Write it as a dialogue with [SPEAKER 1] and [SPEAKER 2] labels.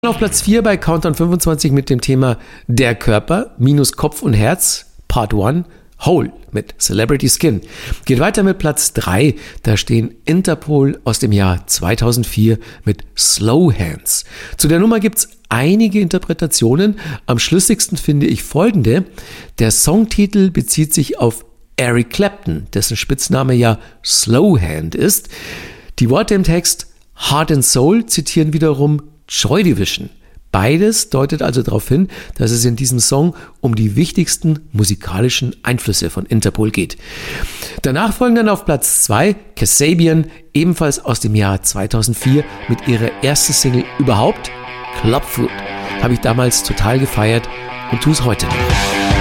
[SPEAKER 1] Auf Platz 4 bei Countdown 25 mit dem Thema Der Körper minus Kopf und Herz, Part 1, Whole mit Celebrity Skin. Geht weiter mit Platz 3, da stehen Interpol aus dem Jahr 2004 mit Slow Hands. Zu der Nummer gibt's einige Interpretationen, am schlüssigsten finde ich folgende. Der Songtitel bezieht sich auf Eric Clapton, dessen Spitzname ja Slow Hand ist. Die Worte im Text Heart and Soul zitieren wiederum Joy Division. Beides deutet also darauf hin, dass es in diesem Song um die wichtigsten musikalischen Einflüsse von Interpol geht. Danach folgen dann auf Platz 2 Kasabian, ebenfalls aus dem Jahr 2004 mit ihrer ersten Single überhaupt, Clubfoot. Habe ich damals total gefeiert und tue es heute noch.